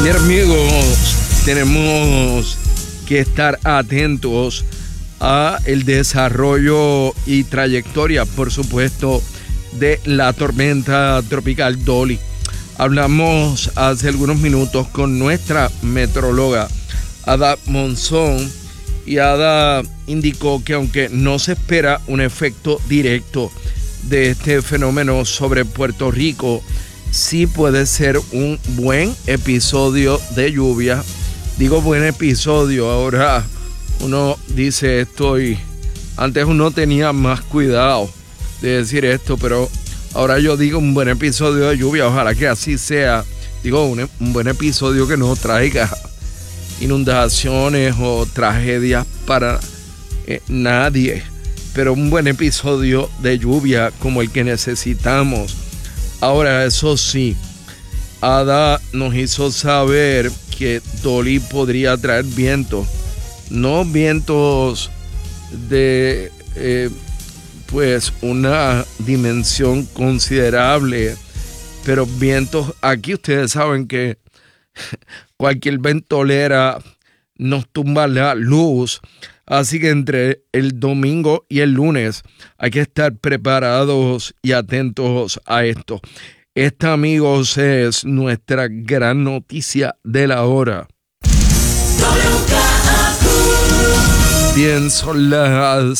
Bien, amigos, tenemos que estar atentos a el desarrollo y trayectoria, por supuesto, de la tormenta tropical Dolly. Hablamos hace algunos minutos con nuestra meteoróloga Ada Monzón, y Ada indicó que aunque no se espera un efecto directo de este fenómeno sobre Puerto Rico, sí puede ser un buen episodio de lluvia. Digo buen episodio, ahora uno dice esto y antes uno tenía más cuidado de decir esto, pero ahora yo digo un buen episodio de lluvia, ojalá que así sea. Digo un buen episodio que no traiga inundaciones o tragedias para nadie, pero un buen episodio de lluvia como el que necesitamos. Ahora, eso sí, Ada nos hizo saber que Dolly podría traer vientos, no vientos de pues una dimensión considerable, pero vientos, aquí ustedes saben que cualquier ventolera nos tumba la luz, así que entre el domingo y el lunes hay que estar preparados y atentos a esto. Esta, amigos, es nuestra gran noticia de la hora. Bien, son las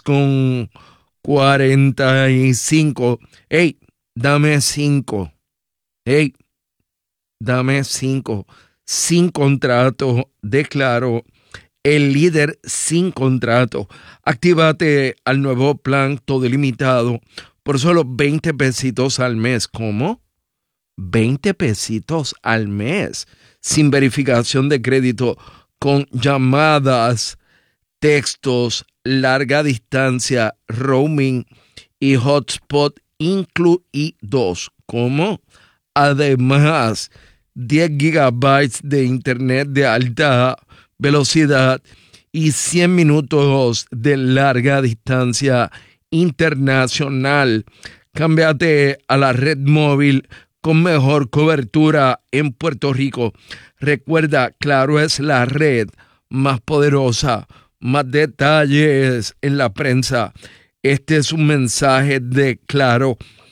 6:45. Hey, dame 5. Hey, dame 5. Sin contrato, declaro. El líder sin contrato. Actívate al nuevo plan todo ilimitado por solo 20 pesitos al mes. ¿Cómo? 20 pesitos al mes. Sin verificación de crédito, con llamadas, textos, larga distancia, roaming y hotspot incluidos. ¿Cómo? Además, 10 gigabytes de internet de alta velocidad y 100 minutos de larga distancia internacional. Cámbiate a la red móvil con mejor cobertura en Puerto Rico. Recuerda, Claro es la red más poderosa. Más detalles en la prensa. Este es un mensaje de Claro.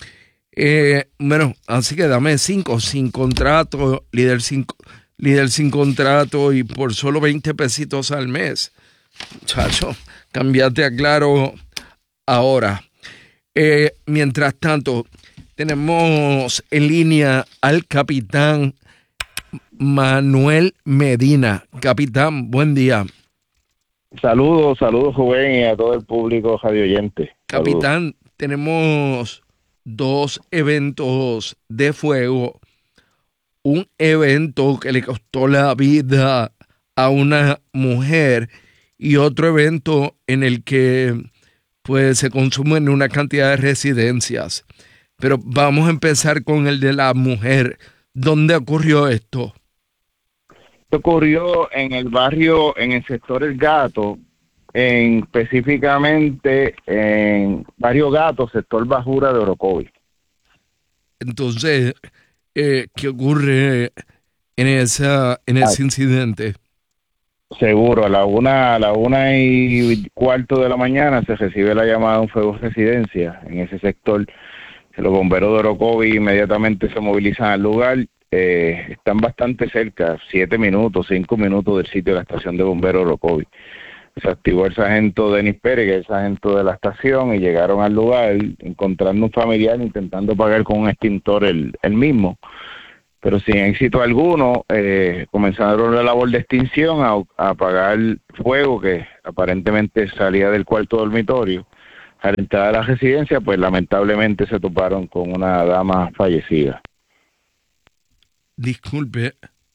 Bueno, así que dame 5 sin contrato, líder sin contrato y por solo 20 pesitos al mes. Chacho, cámbiate a Claro ahora. Mientras tanto, tenemos en línea al capitán Manuel Medina. Capitán, buen día. Saludos, joven, y a todo el público radioyente. Capitán, tenemos 2 eventos de fuego. Un evento que le costó la vida a una mujer y otro evento en el que pues se consumen una cantidad de residencias. Pero vamos a empezar con el de la mujer. ¿Dónde ocurrió esto? Esto ocurrió en el barrio, en el sector El Gato, específicamente en Barrio Gato, sector Bajura de Orocovis. Entonces, ¿qué ocurre en ese incidente? Seguro, a la 1:15 de la mañana se recibe la llamada de un fuego de residencia en ese sector. Los bomberos de Orocovis inmediatamente se movilizan al lugar. Están bastante cerca, 7 minutos, 5 minutos del sitio de la estación de bomberos de Orocovis. Se activó el sargento Denis Pérez, que es el sargento de la estación, y llegaron al lugar encontrando un familiar intentando apagar con un extintor el mismo, pero sin éxito alguno. Comenzaron la labor de extinción a apagar el fuego que aparentemente salía del cuarto dormitorio. Al entrar a la residencia, pues lamentablemente se toparon con una dama fallecida. Disculpe,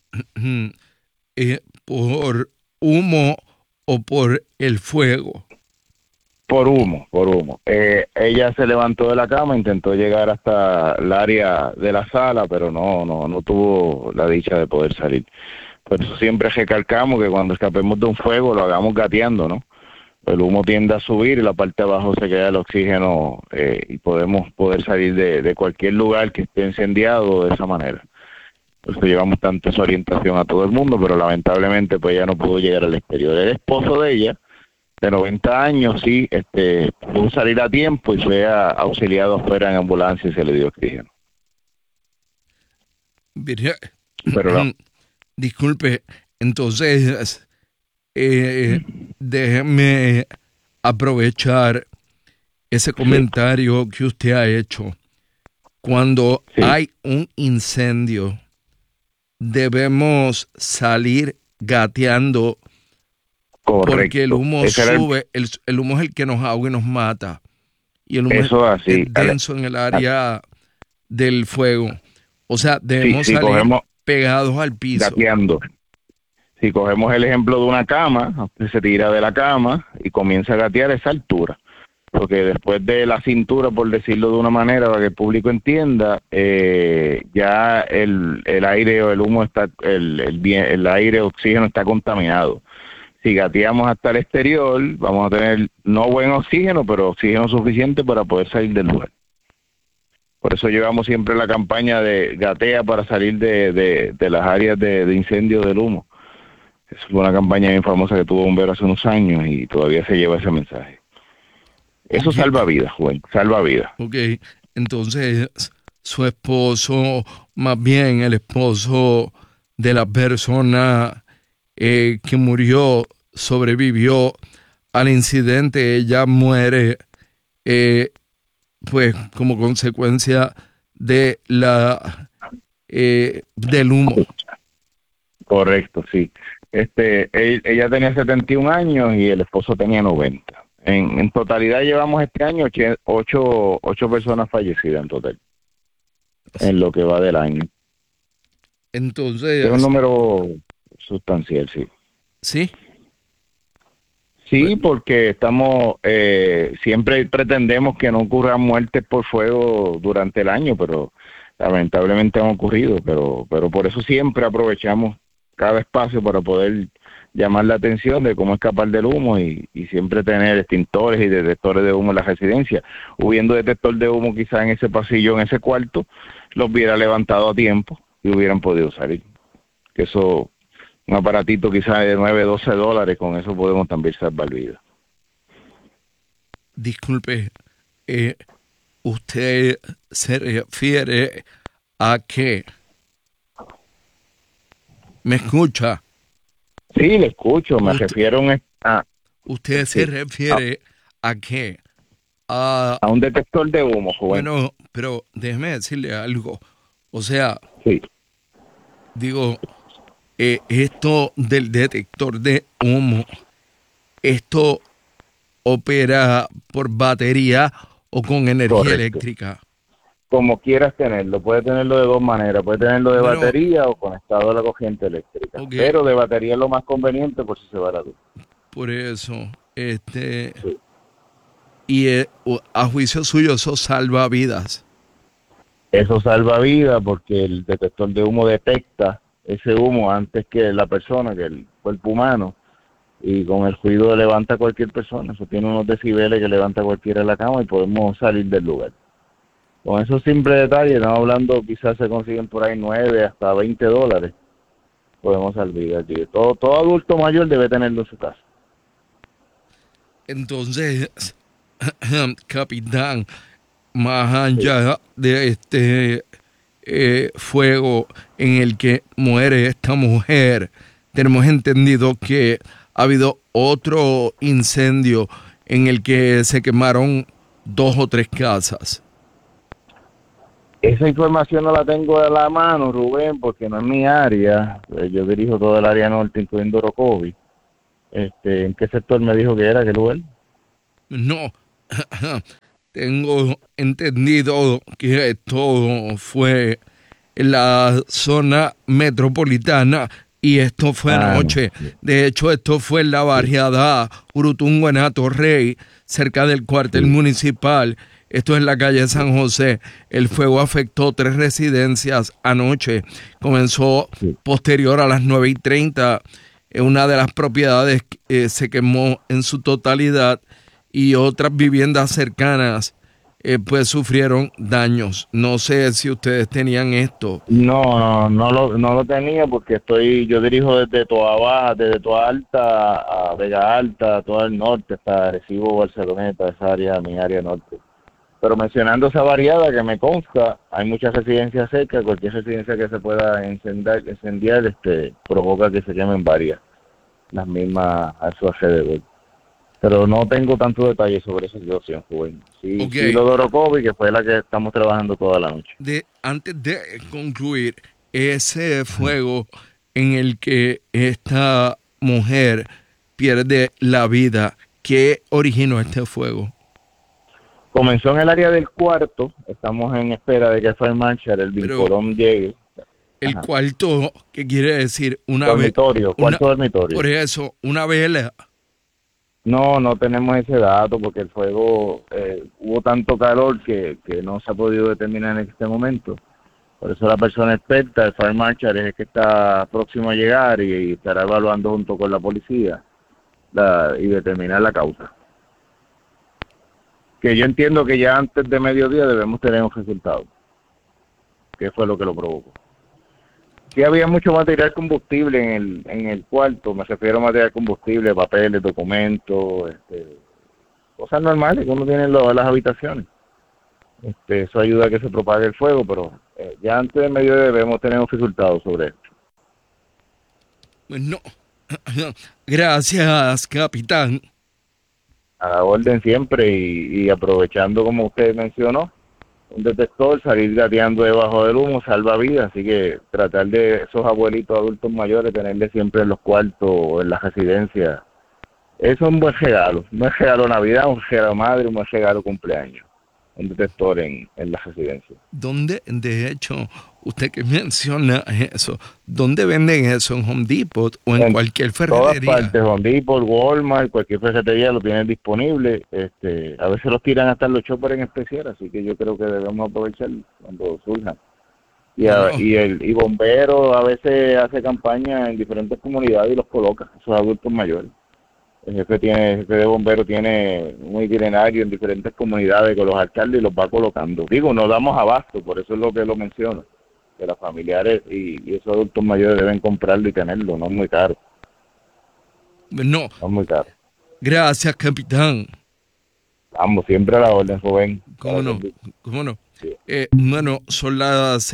¿por humo o por el fuego? Por humo. Ella se levantó de la cama, intentó llegar hasta el área de la sala, pero no tuvo la dicha de poder salir. Por eso siempre recalcamos que cuando escapemos de un fuego lo hagamos gateando, ¿no? El humo tiende a subir y la parte de abajo se queda el oxígeno y podemos poder salir de cualquier lugar que esté incendiado de esa manera. Por eso llevamos tanto esa orientación a todo el mundo, pero lamentablemente pues ella no pudo llegar al exterior. El esposo de ella, de 90 años, sí, pudo salir a tiempo y fue auxiliado afuera en ambulancia y se le dio oxígeno. Pero no. Disculpe, entonces déjeme aprovechar ese comentario que usted ha hecho. Cuando hay un incendio, debemos salir gateando. Correcto. Porque el humo sube, el humo es el que nos ahoga y nos mata. Y el humo es denso en el área del fuego. O sea, debemos salir pegados al piso. Gateando. Si cogemos el ejemplo de una cama, usted se tira de la cama y comienza a gatear a esa altura. Porque después de la cintura, por decirlo de una manera, para que el público entienda, ya el aire o el humo está, el aire, oxígeno está contaminado. Si gateamos hasta el exterior, vamos a tener no buen oxígeno, pero oxígeno suficiente para poder salir del lugar. Por eso llevamos siempre la campaña de gatea para salir de las áreas de incendio del humo. Esa fue una campaña bien famosa que tuvo Bombero hace unos años y todavía se lleva ese mensaje. Eso salva vidas, Juan, salva vidas. Ok, entonces su esposo, más bien el esposo de la persona que murió, sobrevivió al incidente, ella muere pues como consecuencia de del humo. Correcto, sí. Ella tenía 71 años y el esposo tenía 90. En totalidad llevamos este año 8 personas fallecidas en total, en lo que va del año. Entonces... Es un número sustancial, sí. ¿Sí? Sí, porque estamos, siempre pretendemos que no ocurran muertes por fuego durante el año, pero lamentablemente han ocurrido, pero por eso siempre aprovechamos cada espacio para poder llamar la atención de cómo escapar del humo y siempre tener extintores y detectores de humo en la residencia. Hubiendo detector de humo quizá en ese pasillo, en ese cuarto, los hubiera levantado a tiempo y hubieran podido salir. Que eso, un aparatito quizá de $9-12, con eso podemos también salvar vidas. Disculpe, ¿usted se refiere a qué? ¿Me escucha? Sí, le escucho, me refiero a... ¿Usted se refiere a qué? A un detector de humo, joven. Bueno, pero déjeme decirle algo. O sea, digo, esto del detector de humo, ¿esto opera por batería o con energía eléctrica? Como quieras tenerlo, puedes tenerlo de dos maneras, puedes tenerlo de batería o conectado a la corriente eléctrica, pero de batería es lo más conveniente por si se va la luz. Por eso, y a juicio suyo eso salva vidas. Eso salva vidas porque el detector de humo detecta ese humo antes que la persona, que el cuerpo humano, y con el ruido levanta a cualquier persona. Eso tiene unos decibeles que levanta cualquiera de la cama y podemos salir del lugar. Con esos simples detalles, estamos hablando, quizás se consiguen por ahí $9 hasta $20. Podemos salvar. Todo adulto mayor debe tenerlo en su casa. Entonces, capitán, más allá de este fuego en el que muere esta mujer, tenemos entendido que ha habido otro incendio en el que se quemaron 2 o 3 casas. Esa información no la tengo de la mano, Rubén, porque no es mi área. Yo dirijo todo el área norte, incluyendo Orocovi. ¿En qué sector me dijo que era, qué lugar? No, tengo entendido que esto fue en la zona metropolitana y esto fue anoche. De hecho, esto fue en la barriada Urutungo en Atorrey, cerca del cuartel municipal. Esto es en la calle San José. El fuego afectó 3 residencias anoche. Comenzó posterior a las 9:30. Una de las propiedades se quemó en su totalidad y otras viviendas cercanas pues sufrieron daños. No sé si ustedes tenían esto. No lo tenía porque yo dirijo desde Toa Baja, desde Toa Alta a Vega Alta, todo el norte, hasta Arecibo, Barceloneta, esa área, mi área norte. Pero mencionando esa variada que me consta, hay muchas residencias cerca, cualquier residencia que se pueda incendiar provoca que se quemen varias, las mismas a su alrededor. Pero no tengo tanto detalle sobre esa situación, joven. Sí, Okay. sí, lo de Orocovi, que fue la que estamos trabajando toda la noche. Antes de concluir, ese fuego en el que esta mujer pierde la vida, ¿qué originó este fuego? Comenzó en el área del cuarto, estamos en espera de que Fire Marshal, el vinculón, llegue. El cuarto, ¿qué quiere decir? Dormitorio, cuarto dormitorio. Por eso, una vela. No tenemos ese dato porque el fuego, hubo tanto calor que no se ha podido determinar en este momento. Por eso la persona experta, el Fire Marshal, es el que está próximo a llegar y estará evaluando junto con la policía y determinar la causa. Que yo entiendo que ya antes de mediodía debemos tener un resultado. ¿Qué fue lo que lo provocó? Sí había mucho material combustible en el cuarto, me refiero a material combustible, papeles, documentos, cosas normales que uno tiene en las habitaciones. Eso ayuda a que se propague el fuego, pero ya antes de mediodía debemos tener un resultado sobre esto. No. Gracias, capitán. A la orden siempre y aprovechando, como usted mencionó, un detector, salir gateando debajo del humo, salva vidas, así que tratar de esos abuelitos adultos mayores, tenerles siempre en los cuartos o en las residencias, eso es un buen regalo, no es regalo Navidad, un regalo madre, un buen regalo cumpleaños, un detector en las residencias. ¿Dónde, de hecho, usted que menciona eso, dónde venden eso? ¿En Home Depot o en cualquier ferretería? En todas partes, Home Depot, Walmart, cualquier ferretería lo tienen disponible. A veces los tiran hasta los choppers en especial, así que yo creo que debemos aprovechar cuando surjan. Y bombero a veces hace campaña en diferentes comunidades y los coloca, esos adultos mayores. El jefe de bomberos tiene un itinerario en diferentes comunidades con los alcaldes y los va colocando. Digo, no damos abasto, por eso es lo que lo menciono, que las familiares y esos adultos mayores deben comprarlo y tenerlo, no es muy caro. No es muy caro. Gracias, capitán. Vamos, siempre a la orden, joven. ¿Cómo no? Sí. Bueno, son las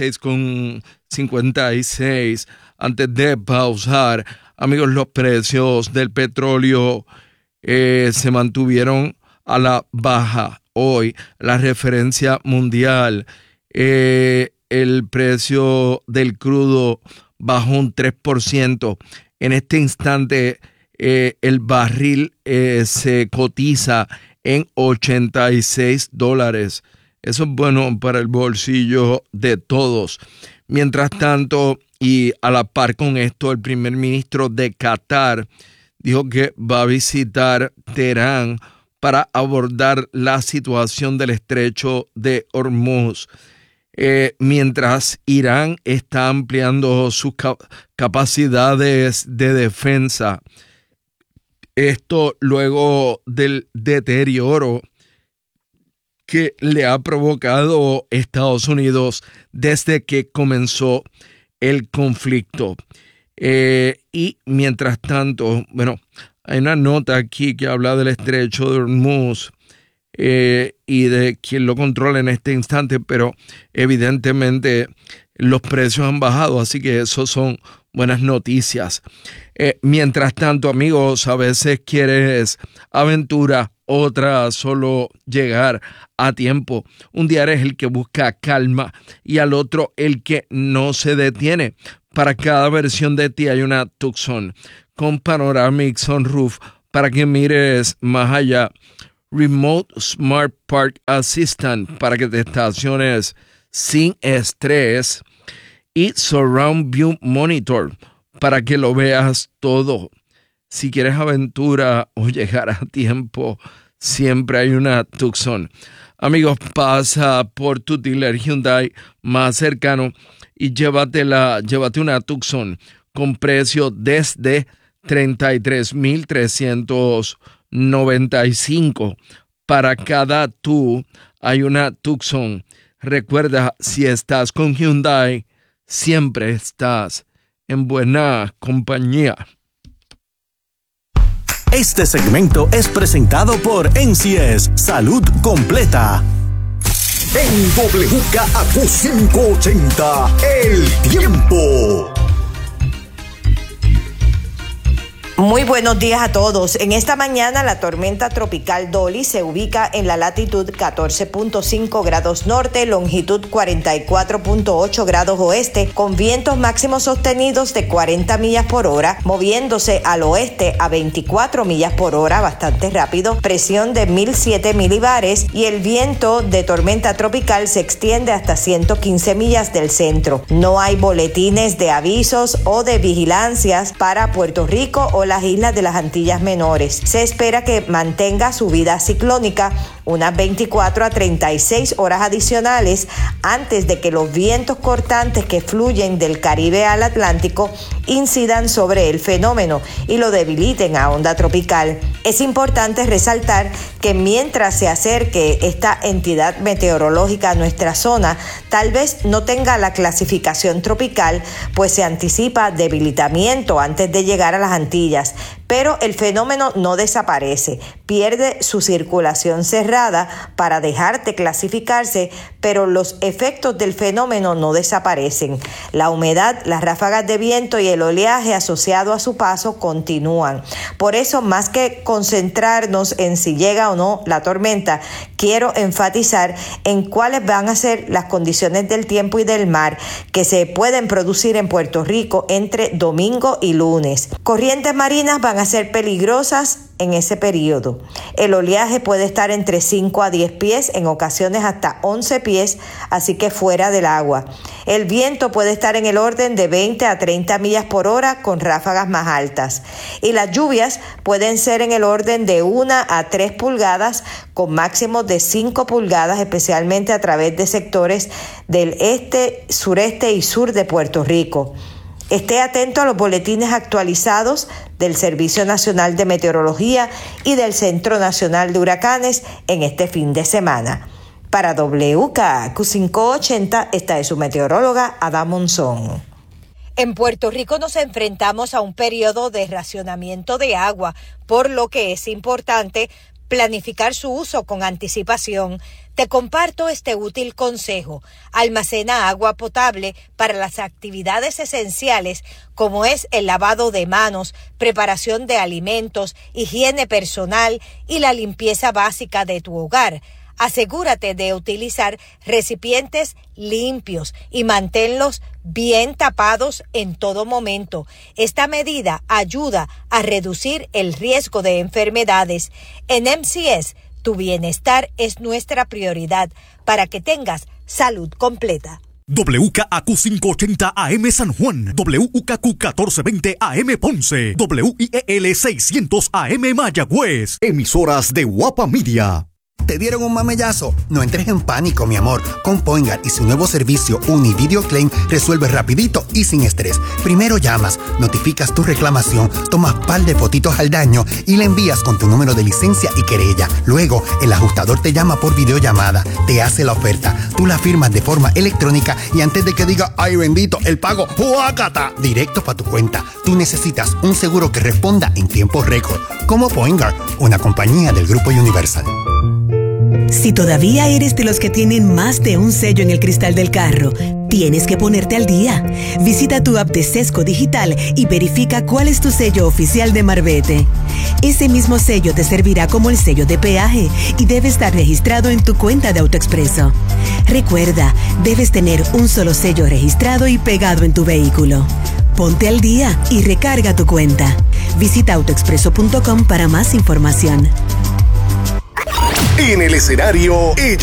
6:56. Antes de pausar, amigos, los precios del petróleo se mantuvieron a la baja. Hoy, la referencia mundial, el precio del crudo bajó un 3%. En este instante, el barril se cotiza en $86. Eso es bueno para el bolsillo de todos. Mientras tanto, y a la par con esto, el primer ministro de Qatar dijo que va a visitar Teherán para abordar la situación del estrecho de Hormuz. Mientras Irán está ampliando sus capacidades de defensa. Esto luego del deterioro que le ha provocado Estados Unidos desde que comenzó el conflicto. Y mientras tanto, bueno, hay una nota aquí que habla del estrecho de Hormuz y de quién lo controla en este instante, pero evidentemente los precios han bajado, así que eso son buenas noticias. Mientras tanto, amigos, a veces quieres aventura, otra solo llegar a tiempo. Un día eres el que busca calma y al otro el que no se detiene. Para cada versión de ti hay una Tucson con Panoramic Sunroof para que mires más allá. Remote Smart Park Assistant para que te estaciones sin estrés. Y Surround View Monitor para que lo veas todo. Si quieres aventura o llegar a tiempo, siempre hay una Tucson. Amigos, pasa por tu dealer Hyundai más cercano y llévate una Tucson con precio desde $33,395. Para cada tú hay una Tucson. Recuerda, si estás con Hyundai, siempre estás en buena compañía. Este segmento es presentado por NCS Salud Completa. En WKAQ 580, el tiempo. Muy buenos días a todos. En esta mañana la tormenta tropical Dolly se ubica en la latitud 14.5 grados norte, longitud 44.8 grados oeste, con vientos máximos sostenidos de 40 millas por hora, moviéndose al oeste a 24 millas por hora, bastante rápido, presión de 1007 milibares y el viento de tormenta tropical se extiende hasta 115 millas del centro. No hay boletines de avisos o de vigilancias para Puerto Rico o las islas de las Antillas Menores. Se espera que mantenga su vida ciclónica unas 24 a 36 horas adicionales antes de que los vientos cortantes que fluyen del Caribe al Atlántico incidan sobre el fenómeno y lo debiliten a onda tropical. Es importante resaltar que mientras se acerque esta entidad meteorológica a nuestra zona, tal vez no tenga la clasificación tropical, pues se anticipa debilitamiento antes de llegar a las Antillas. Pero el fenómeno no desaparece, pierde su circulación cerrada para dejar de clasificarse, pero los efectos del fenómeno no desaparecen. La humedad, las ráfagas de viento y el oleaje asociado a su paso continúan. Por eso, más que concentrarnos en si llega o no la tormenta, quiero enfatizar en cuáles van a ser las condiciones del tiempo y del mar que se pueden producir en Puerto Rico entre domingo y lunes. Corrientes marinas van a ser peligrosas en ese periodo. El oleaje puede estar entre 5 a 10 pies, en ocasiones hasta 11 pies, así que fuera del agua. El viento puede estar en el orden de 20 a 30 millas por hora con ráfagas más altas. Y las lluvias pueden ser en el orden de 1 a 3 pulgadas con máximos de 5 pulgadas, especialmente a través de sectores del este, sureste y sur de Puerto Rico. Esté atento a los boletines actualizados del Servicio Nacional de Meteorología y del Centro Nacional de Huracanes en este fin de semana. Para WKAQ 580, esta es su meteoróloga Ada Monzón. En Puerto Rico nos enfrentamos a un periodo de racionamiento de agua, por lo que es importante planificar su uso con anticipación. Te comparto este útil consejo. Almacena agua potable para las actividades esenciales como es el lavado de manos, preparación de alimentos, higiene personal y la limpieza básica de tu hogar. Asegúrate de utilizar recipientes limpios y manténlos bien tapados en todo momento. Esta medida ayuda a reducir el riesgo de enfermedades. En MCS, tu bienestar es nuestra prioridad para que tengas salud completa. WKAQ 580 AM San Juan, WKQ 1420 AM Ponce, WIEL 600 AM Mayagüez. Emisoras de Guapa Media. ¿Te dieron un mamellazo? No entres en pánico, mi amor. Con Poingar y su nuevo servicio Univideo Claim resuelves rapidito y sin estrés. Primero llamas, notificas tu reclamación, tomas par de fotitos al daño y la envías con tu número de licencia y querella. Luego, el ajustador te llama por videollamada, te hace la oferta, tú la firmas de forma electrónica y antes de que diga ¡ay bendito! El pago ¡huácata! Directo para tu cuenta. Tú necesitas un seguro que responda en tiempo récord. Como Poingar, una compañía del Grupo Universal. Si todavía eres de los que tienen más de un sello en el cristal del carro, tienes que ponerte al día. Visita tu app de Sesco Digital y verifica cuál es tu sello oficial de Marbete. Ese mismo sello te servirá como el sello de peaje y debe estar registrado en tu cuenta de AutoExpreso. Recuerda, debes tener un solo sello registrado y pegado en tu vehículo. Ponte al día y recarga tu cuenta. Visita autoexpreso.com para más información. En el escenario, ella